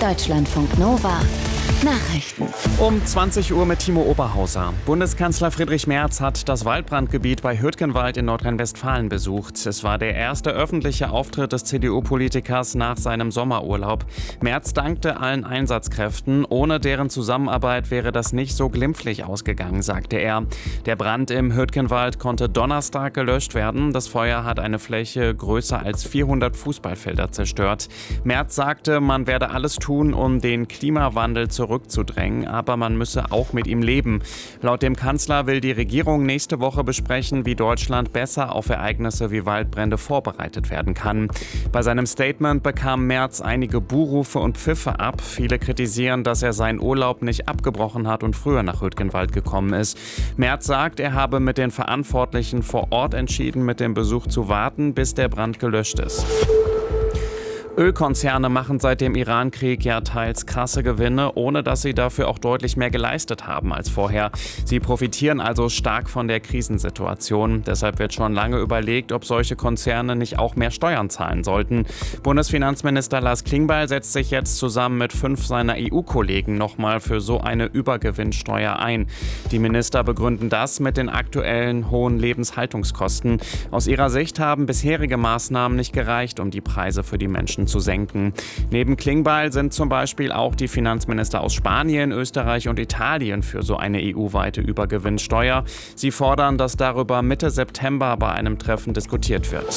Deutschlandfunk Nova Nachrichten. Um 20 Uhr mit Timo Oberhauser. Bundeskanzler Friedrich Merz hat das Waldbrandgebiet bei Hürtgenwald in Nordrhein-Westfalen besucht. Es war der erste öffentliche Auftritt des CDU-Politikers nach seinem Sommerurlaub. Merz dankte allen Einsatzkräften. Ohne deren Zusammenarbeit wäre das nicht so glimpflich ausgegangen, sagte er. Der Brand im Hürtgenwald konnte Donnerstag gelöscht werden. Das Feuer hat eine Fläche größer als 400 Fußballfelder zerstört. Merz sagte, man werde alles tun, um den Klimawandel zurückzudrängen, aber man müsse auch mit ihm leben. Laut dem Kanzler will die Regierung nächste Woche besprechen, wie Deutschland besser auf Ereignisse wie Waldbrände vorbereitet werden kann. Bei seinem Statement bekam Merz einige Buhrufe und Pfiffe ab. Viele kritisieren, dass er seinen Urlaub nicht abgebrochen hat und früher nach Hürtgenwald gekommen ist. Merz sagt, er habe mit den Verantwortlichen vor Ort entschieden, mit dem Besuch zu warten, bis der Brand gelöscht ist. Ölkonzerne machen seit dem Iran-Krieg ja teils krasse Gewinne, ohne dass sie dafür auch deutlich mehr geleistet haben als vorher. Sie profitieren also stark von der Krisensituation. Deshalb wird schon lange überlegt, ob solche Konzerne nicht auch mehr Steuern zahlen sollten. Bundesfinanzminister Lars Klingbeil setzt sich jetzt zusammen mit 5 seiner EU-Kollegen nochmal für so eine Übergewinnsteuer ein. Die Minister begründen das mit den aktuellen hohen Lebenshaltungskosten. Aus ihrer Sicht haben bisherige Maßnahmen nicht gereicht, um die Preise für die Menschen zu senken. Neben Klingbeil sind zum Beispiel auch die Finanzminister aus Spanien, Österreich und Italien für so eine EU-weite Übergewinnsteuer. Sie fordern, dass darüber Mitte September bei einem Treffen diskutiert wird.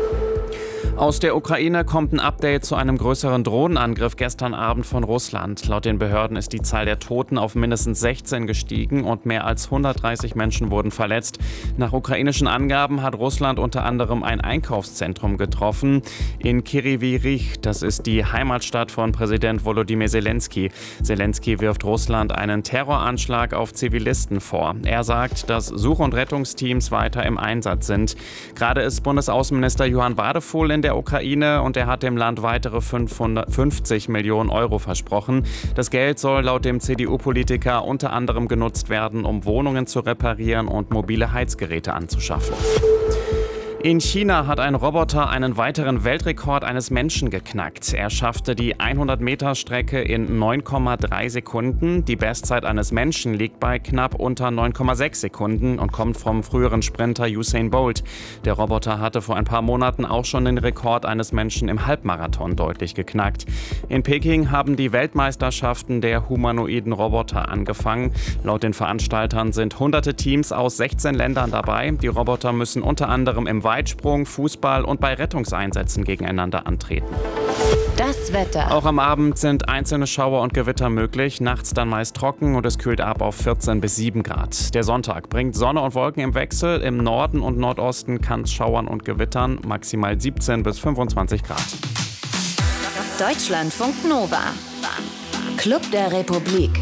Aus der Ukraine kommt ein Update zu einem größeren Drohnenangriff gestern Abend von Russland. Laut den Behörden ist die Zahl der Toten auf mindestens 16 gestiegen und mehr als 130 Menschen wurden verletzt. Nach ukrainischen Angaben hat Russland unter anderem ein Einkaufszentrum getroffen in Kryvyi Rih. Das ist die Heimatstadt von Präsident Volodymyr Zelensky. Zelensky wirft Russland einen Terroranschlag auf Zivilisten vor. Er sagt, dass Such- und Rettungsteams weiter im Einsatz sind. Gerade ist Bundesaußenminister Johann Wadephul in der Ukraine und er hat dem Land weitere 550 Millionen Euro versprochen. Das Geld soll laut dem CDU-Politiker unter anderem genutzt werden, um Wohnungen zu reparieren und mobile Heizgeräte anzuschaffen. In China hat ein Roboter einen weiteren Weltrekord eines Menschen geknackt. Er schaffte die 100-Meter-Strecke in 9,3 Sekunden. Die Bestzeit eines Menschen liegt bei knapp unter 9,6 Sekunden und kommt vom früheren Sprinter Usain Bolt. Der Roboter hatte vor ein paar Monaten auch schon den Rekord eines Menschen im Halbmarathon deutlich geknackt. In Peking haben die Weltmeisterschaften der humanoiden Roboter angefangen. Laut den Veranstaltern sind hunderte Teams aus 16 Ländern dabei. Die Roboter müssen unter anderem im Weitsprung, Fußball und bei Rettungseinsätzen gegeneinander antreten. Das Wetter. Auch am Abend sind einzelne Schauer und Gewitter möglich, nachts dann meist trocken und es kühlt ab auf 14 bis 7 Grad. Der Sonntag bringt Sonne und Wolken im Wechsel. Im Norden und Nordosten kann es schauern und gewittern, maximal 17 bis 25 Grad. Deutschlandfunk Nova. Club der Republik.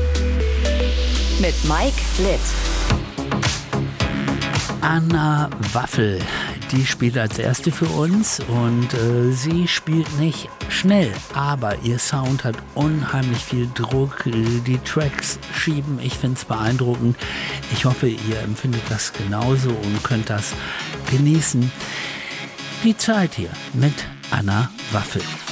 Mit Mike Litt. Anna Waffel, die spielt als erste für uns und sie spielt nicht schnell, aber ihr Sound hat unheimlich viel Druck, die Tracks schieben, ich finde es beeindruckend. Ich hoffe, ihr empfindet das genauso und könnt das genießen. Die Zeit hier mit Anna Waffel.